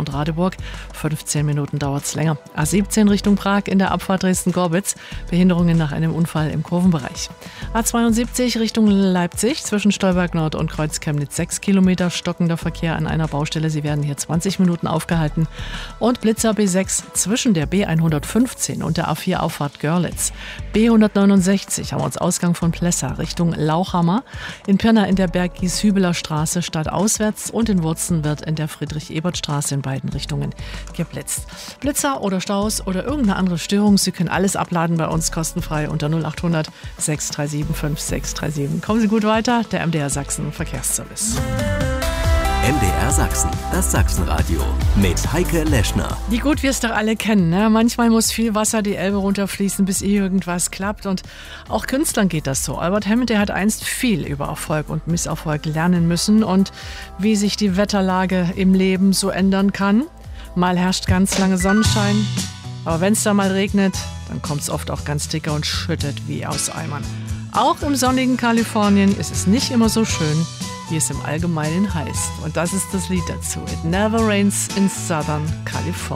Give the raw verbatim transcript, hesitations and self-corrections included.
und Radeburg. fünfzehn Minuten dauert es länger. A siebzehn Richtung Prag in der Abfahrt Dresden-Gorbitz. Behinderungen nach einem Unfall im Kurvenbereich. A zweiundsiebzig Richtung Leipzig zwischen Stolberg Nord und Kreuz Chemnitz sechs Kilometer. Stockender Verkehr an einer Baustelle. Sie werden hier zwanzig Minuten aufgehalten. Und Blitzer B sechs zwischen der B hundertfünfzehn und der A vier Auffahrt Görlitz. B hundertneunundsechzig haben wir uns Ausgang von Plessa Richtung Lauchhammer. In Pirna in der Berg-Gieshübeler Straße stadtauswärts und in Wurzen wird in der Friedrich-Ebert-Straße in beiden Richtungen geblitzt. Blitzer oder Staus oder irgendeine andere Störung, Sie können alles abladen bei uns kostenfrei unter null acht hundert sechs drei sieben fünf sechs drei sieben. Kommen Sie gut weiter, der M D R Sachsen Verkehrsservice. M D R Sachsen, das Sachsenradio mit Heike Leschner. Wie gut wir es doch alle kennen, ne? Manchmal muss viel Wasser die Elbe runterfließen, bis irgendwas klappt. Und auch Künstlern geht das so. Albert Hammond, der hat einst viel über Erfolg und Misserfolg lernen müssen und wie sich die Wetterlage im Leben so ändern kann. Mal herrscht ganz lange Sonnenschein, aber wenn es da mal regnet, dann kommt es oft auch ganz dicker und schüttet wie aus Eimern. Auch im sonnigen Kalifornien ist es nicht immer so schön, wie es im Allgemeinen heißt. Und das ist das Lied dazu. It never rains in Southern California.